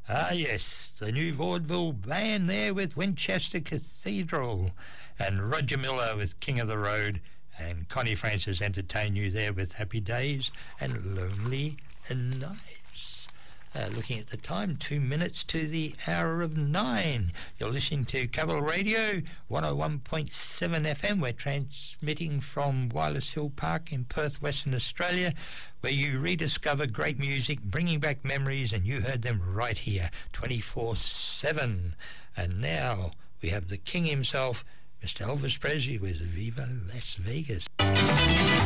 Ah, yes, the new vaudeville band there with Winchester Cathedral, and Roger Miller with King of the Road, and Connie Francis entertain you there with Happy Days and Lonely Nights. Looking at the time, 2 minutes to the hour of 9. You're listening to Capital Radio, 101.7 FM. We're transmitting from Wireless Hill Park in Perth, Western Australia, where you rediscover great music, bringing back memories, and you heard them right here, 24/7. And now we have the king himself, Mr. Elvis Presley, with Viva Las Vegas.